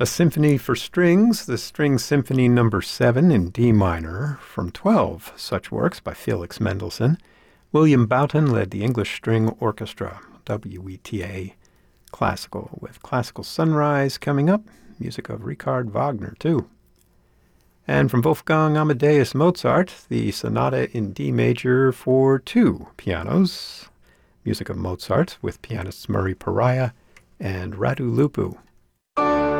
A Symphony for Strings, the String Symphony No. 7 in D minor, from 12 such works by Felix Mendelssohn. William Boughton led the English String Orchestra, WETA Classical, with Classical Sunrise coming up, music of Richard Wagner, too. And from Wolfgang Amadeus Mozart, the Sonata in D major for 2 pianos, music of Mozart with pianists Murray Pariah and Radu Lupu.